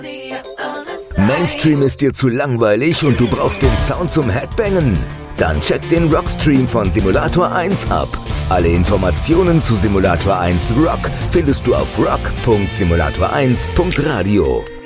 Mainstream ist dir zu langweilig und du brauchst den Sound zum Headbangen? Dann check den Rockstream von Simulator 1 ab. Alle Informationen zu Simulator 1 Rock findest du auf rock.simulator1.radio.